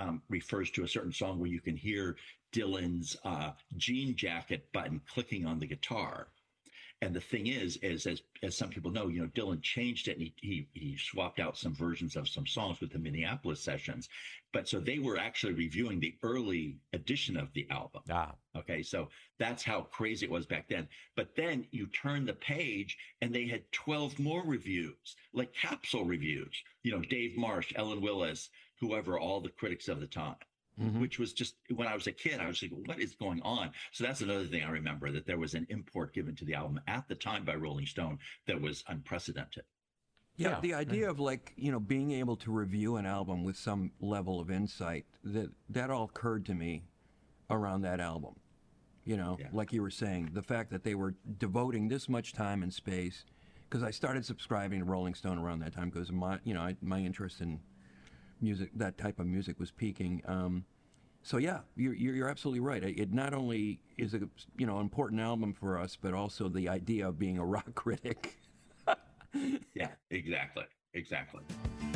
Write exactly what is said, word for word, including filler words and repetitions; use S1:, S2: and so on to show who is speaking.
S1: um, refers to a certain song where you can hear Dylan's uh, jean jacket button clicking on the guitar. And the thing is, is as as some people know, you know, Dylan changed it and he, he he swapped out some versions of some songs with the Minneapolis sessions. But so they were actually reviewing the early edition of the album.
S2: Ah.
S1: Okay, so that's how crazy it was back then. But then you turn the page and they had twelve more reviews, like capsule reviews. You know, Dave Marsh, Ellen Willis, whoever, all the critics of the time. Mm-hmm. Which was just, when I was a kid, I was like, what is going on? So that's another thing I remember, that there was an import given to the album at the time by Rolling Stone that was unprecedented.
S3: Yeah, yeah. The idea of, like, you know, being able to review an album with some level of insight, that that all occurred to me around that album. You know, yeah. Like you were saying, the fact that they were devoting this much time and space, because I started subscribing to Rolling Stone around that time because my, you know, I, my interest in music, that type of music, was peaking. Um, so yeah, you're, you're absolutely right. It not only is a, you know, important album for us, but also the idea of being a rock critic.
S1: Yeah, exactly, exactly.